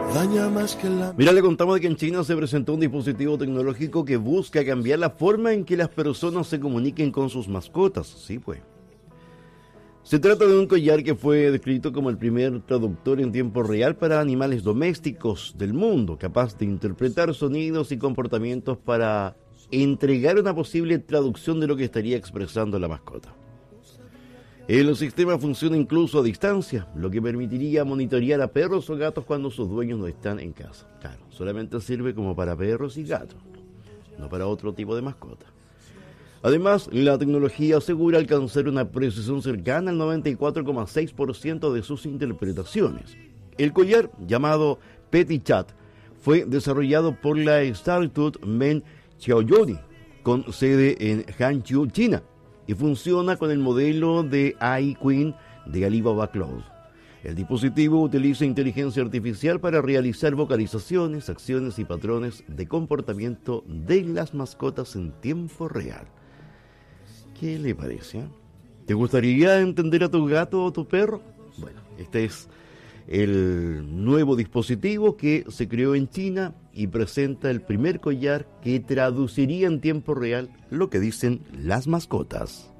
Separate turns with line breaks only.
daña más que la...
Mira, le contamos de que en China se presentó un dispositivo tecnológico que busca cambiar la forma en que las personas se comuniquen con sus mascotas. Sí, pues. Se trata de un collar que fue descrito como el primer traductor en tiempo real para animales domésticos del mundo, capaz de interpretar sonidos y comportamientos para entregar una posible traducción de lo que estaría expresando la mascota. El sistema funciona incluso a distancia, lo que permitiría monitorear a perros o gatos cuando sus dueños no están en casa. Claro, solamente sirve como para perros y gatos, no para otro tipo de mascota. Además, la tecnología asegura alcanzar una precisión cercana al 94,6% de sus interpretaciones. El collar, llamado PetiChat, fue desarrollado por la startup Men Xiaoyoni, con sede en Hangzhou, China, y funciona con el modelo de AI Queen de Alibaba Cloud. El dispositivo utiliza inteligencia artificial para realizar vocalizaciones, acciones y patrones de comportamiento de las mascotas en tiempo real. ¿Qué le parece? ¿Te gustaría entender a tu gato o tu perro? Bueno, este es el nuevo dispositivo que se creó en China y presenta el primer collar que traduciría en tiempo real lo que dicen las mascotas.